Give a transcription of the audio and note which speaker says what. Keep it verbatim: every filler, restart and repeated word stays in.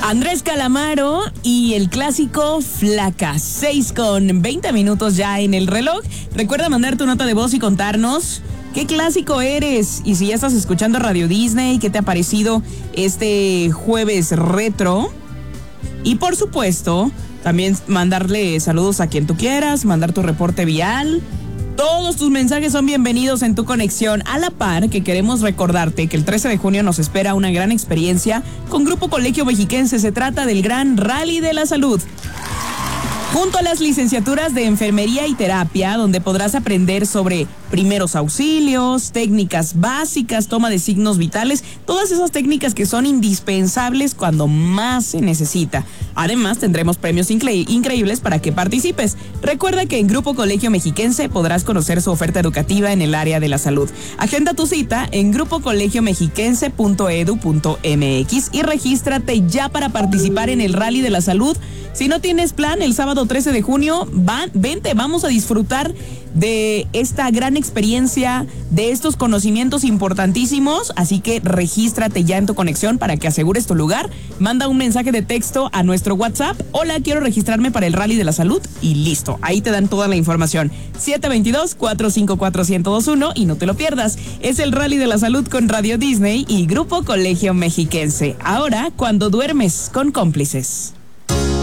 Speaker 1: Andrés Calamaro y el clásico Flaca. seis con veinte minutos ya en el reloj. Recuerda mandar tu nota de voz y contarnos qué clásico eres. Y si ya estás escuchando Radio Disney, qué te ha parecido este jueves retro. Y por supuesto, también mandarle saludos a quien tú quieras, mandar tu reporte vial. Todos tus mensajes son bienvenidos en Tu Conexión. A la par que queremos recordarte que el trece de junio nos espera una gran experiencia con Grupo Colegio Mexiquense. Se trata del Gran Rally de la Salud. Junto a las licenciaturas de Enfermería y Terapia, donde podrás aprender sobre primeros auxilios, técnicas básicas, toma de signos vitales, todas esas técnicas que son indispensables cuando más se necesita. Además, tendremos premios incre- increíbles para que participes. Recuerda que en Grupo Colegio Mexiquense podrás conocer su oferta educativa en el área de la salud. Agenda tu cita en grupo colegio mexiquense punto edu punto mx y regístrate ya para participar en el Rally de la Salud. Si no tienes plan, el sábado trece de junio, va, vente, vamos a disfrutar de esta gran experiencia, de estos conocimientos importantísimos, así que regístrate ya en Tu Conexión para que asegures tu lugar. Manda un mensaje de texto a nuestro WhatsApp: hola, quiero registrarme para el Rally de la Salud, y listo, ahí te dan toda la información. siete dos dos, cuatro cinco cuatro, uno cero dos uno y no te lo pierdas. Es el Rally de la Salud con Radio Disney y Grupo Colegio Mexiquense. Ahora, cuando duermes con cómplices.